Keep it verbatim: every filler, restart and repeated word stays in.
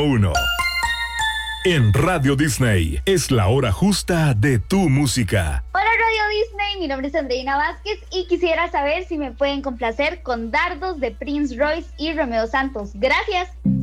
uno. En Radio Disney es la hora justa de tu música. Hola Radio Disney, mi nombre es Andreina Vázquez y quisiera saber si me pueden complacer con Dardos de Prince Royce y Romeo Santos. Gracias.